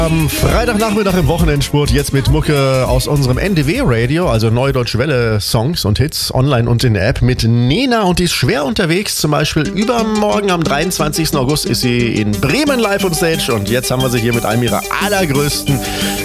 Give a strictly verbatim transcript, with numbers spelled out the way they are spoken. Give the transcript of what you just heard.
Am Freitagnachmittag im Wochenendspurt jetzt mit Mucke aus unserem N D W-Radio, also Neue Deutsche Welle Songs und Hits online und in der App mit Nena, und die ist schwer unterwegs. Zum Beispiel übermorgen am dreiundzwanzigsten August ist sie in Bremen live on stage, und jetzt haben wir sie hier mit einem ihrer allergrößten